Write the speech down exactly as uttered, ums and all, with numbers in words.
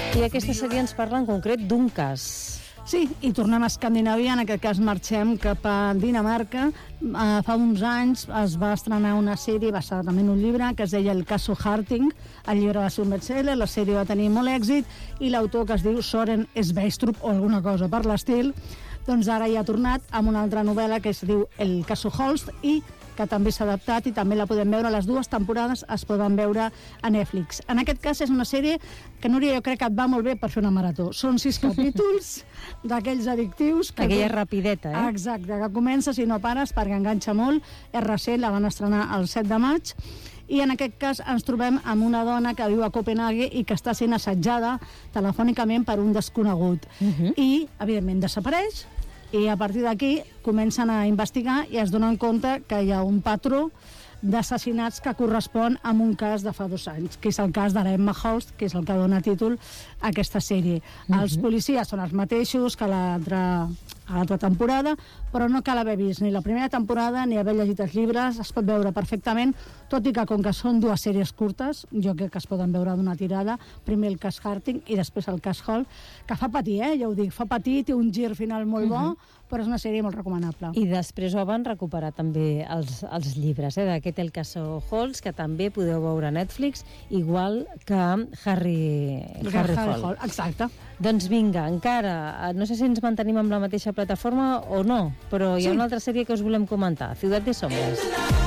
I aquesta sèrie ens parla en concret d'un cas. Sí, i tornem a Escandinàvia, en aquest cas marxem cap a Dinamarca. Uh, fa uns anys es va estrenar una sèrie basada també en un llibre que es deia El caso Harting. El llibre va ser un bestseller, la sèrie va tenir molt èxit i l'autor, que es diu Søren Sveistrup o alguna cosa per l'estil, doncs ara ja ha tornat amb una altra novel·la que es diu El caso Holst i que també s'ha adaptat i també la podem veure, les dues temporades es poden veure a Netflix. En aquest cas és una sèrie que, Núria, jo crec que et va molt bé per fer una marató. Són sis capítols d'aquells addictius. Que Aquella rapideta, eh? Exacte, que comences i no pares perquè enganxa molt. És recent, la van estrenar el set de maig. I en aquest cas ens trobem amb una dona que viu a Copenhague i que està sent assetjada telefònicament per un desconegut. Uh -huh. I, evidentment, desapareix. I a partir d'aquí comencen a investigar i es donen compte que hi ha un patró d'assassinats que correspon a un cas de fa dos anys, que és el cas de l'Emma Holst, que és el que dona títol a aquesta sèrie. Uh-huh. Els policies són els mateixos que l'altra a l'altra temporada, però no cal haver vist ni la primera temporada ni haver llegit els llibres, es pot veure perfectament, tot i que com que són dues sèries curtes, jo crec que es poden veure d'una tirada, primer el cas Harting i després el cas Hall, que fa patir, eh? Ja ho dic, fa patir, té un gir final molt bo, uh-huh. però és una sèrie molt recomanable. I després ho van recuperar també els, els llibres, eh? D'aquest El caso Halls, que també podeu veure a Netflix, igual que Harry, Harry, Harry Hall. Hall. Exacte. Doncs vinga, encara, no sé si ens mantenim amb la mateixa plataforma o no, però hi ha sí. una altra sèrie que us volem comentar, Ciutat de Sombras.